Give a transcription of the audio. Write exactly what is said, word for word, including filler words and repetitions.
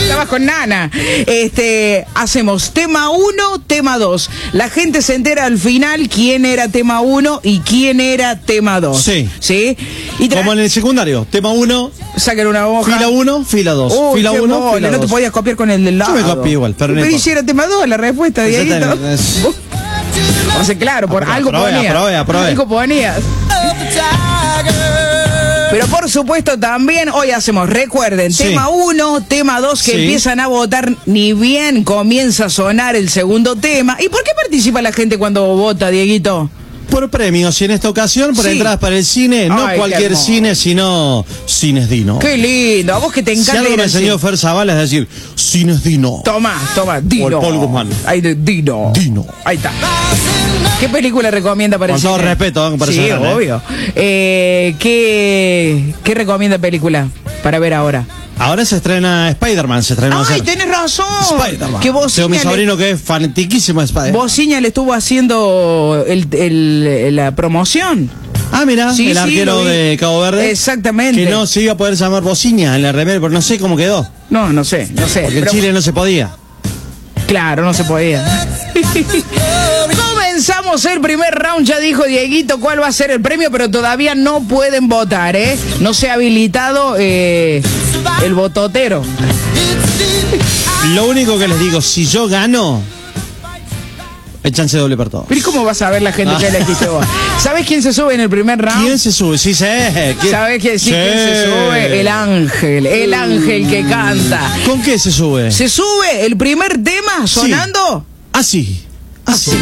Estabas con Nana. Este, hacemos tema uno, tema dos. La gente se entera al final quién era tema uno y quién era tema dos. Sí. ¿Sí? Y Como en el secundario, tema uno, saquen una hoja. fila uno, fila dos. Uy, fila qué uno, mole, fila no dos. te podías copiar con el del lado. Yo me copié igual, pero no Pero importa. hiciera tema dos la respuesta, Dieguito. Es- O sea, claro, por Aprobé, algo aprobé, ponías. aprobé, aprobé. Algo ponías. Pero por supuesto también hoy hacemos, recuerden, Sí. tema uno, tema dos, que Sí. empiezan a votar ni bien comienza a sonar el segundo tema. ¿Y por qué participa la gente cuando vota, Dieguito? Por premios, y en esta ocasión por Sí. entradas para el cine, no Ay, qué cualquier hermoso. cine, sino Cines Dino. Qué lindo, a vos que te Si encanta algo ir me al cine. enseñó Fer Zavala es decir, Cines Dino. Toma, toma, Dino. Paul Guzmán. Ahí de Dino. Dino. Ahí está. ¿Qué película recomienda para Con el todo cine? respeto, ¿eh? Para Sí, ese gran, ¿eh? obvio. Eh, ¿qué, ¿Qué recomienda película para ver ahora? Ahora se estrena Spider-Man, se estrenó ¡Ay, ayer. tenés razón! Spider-Man. Que Tengo mi Bociña le, sobrino que es fanatiquísimo de Spider-Man. Bociña le estuvo haciendo el, el- la promoción. Ah, mira, Sí, el sí, arquero lo vi. de Cabo Verde. Exactamente. Que no se iba a poder llamar Bociña en la remera, pero no sé cómo quedó. No, no sé, no sé. Porque en pero- Chile no se podía. Claro, no se podía. Comenzamos el primer round, ya dijo Dieguito cuál va a ser el premio, pero todavía no pueden votar, ¿eh? No se ha habilitado eh, el vototero. Lo único que les digo, si yo gano, échanse doble por todo. Pero ¿y cómo vas a ver la gente que elegiste vos? ¿Sabes quién se sube en el primer round? ¿Quién se sube? Sí sé. ¿Quién? ¿Sabes quién, sí, Sí. quién se sube? El ángel, el ángel que canta. ¿Con qué se sube? Se sube el primer tema sonando. Así. Así.